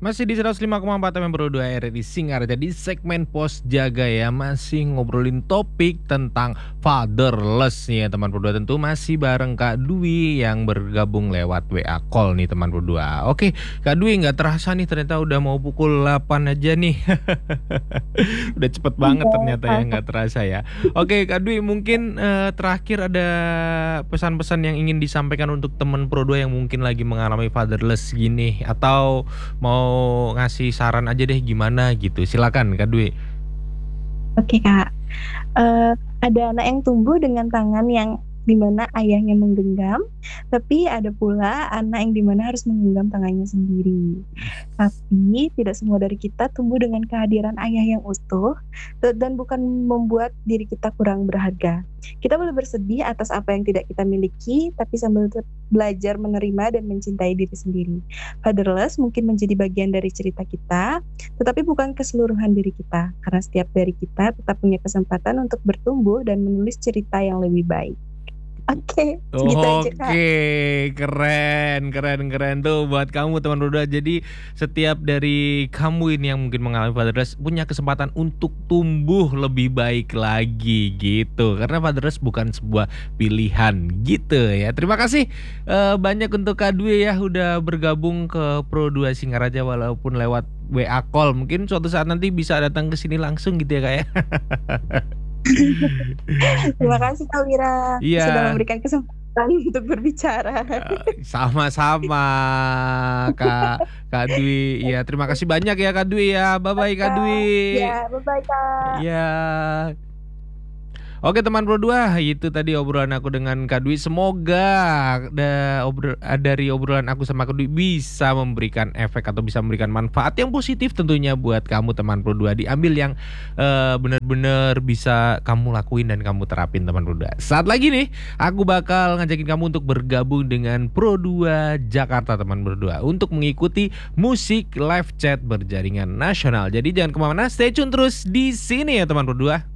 Masih di 105,4 FM Pro 2 RRI Singaraja di segmen Pos Jaga ya. Masih ngobrolin topik tentang fatherless nih ya teman Pro 2. Tentu masih bareng Kak Dwi yang bergabung lewat WA call nih teman Pro 2. Oke Kak Dwi, gak terasa nih ternyata udah mau pukul 8 aja nih. Udah cepet banget ternyata ya, gak terasa ya. Oke Kak Dwi, mungkin terakhir ada pesan-pesan yang ingin disampaikan untuk teman Pro 2 yang mungkin lagi mengalami fatherless gini, atau mau ngasih saran aja deh gimana gitu, silakan Kak Dwi. Oke Kak, ada anak yang tumbuh dengan tangan yang di mana ayahnya menggenggam, tapi ada pula anak yang di mana harus menggenggam tangannya sendiri. Tapi tidak semua dari kita tumbuh dengan kehadiran ayah yang utuh dan bukan membuat diri kita kurang berharga. Kita boleh bersedih atas apa yang tidak kita miliki, tapi sambil belajar menerima dan mencintai diri sendiri. Fatherless mungkin menjadi bagian dari cerita kita, tetapi bukan keseluruhan diri kita, karena setiap dari kita tetap punya kesempatan untuk bertumbuh dan menulis cerita yang lebih baik. Oke, segitu aja Kak. Oke, keren tuh buat kamu teman Pro 2. Jadi setiap dari kamu ini yang mungkin mengalami fatherless punya kesempatan untuk tumbuh lebih baik lagi gitu. Karena fatherless bukan sebuah pilihan gitu ya. Terima kasih banyak untuk Kak Dwi ya udah bergabung ke Pro 2 Singaraja walaupun lewat WA call. Mungkin suatu saat nanti bisa datang ke sini langsung gitu ya Kak ya. Terima kasih Kak Wira, sudah Iya. memberikan kesempatan untuk berbicara. Sama-sama Kak Dwi. Iya, terima kasih banyak ya Kak Dwi ya. Bye-bye Kak Dwi. Ya, bye-bye Kak. Iya. Oke teman Pro 2, itu tadi obrolan aku dengan Kak Dwi. Semoga dari obrolan aku sama Kak Dwi bisa memberikan efek atau bisa memberikan manfaat yang positif tentunya buat kamu teman Pro 2. Diambil yang benar-benar bisa kamu lakuin dan kamu terapin teman Pro 2. Saat lagi nih, aku bakal ngajakin kamu untuk bergabung dengan Pro 2 Jakarta teman Pro 2 untuk mengikuti musik live chat berjaringan nasional. Jadi jangan kemana-mana, stay tune terus di sini ya teman Pro 2.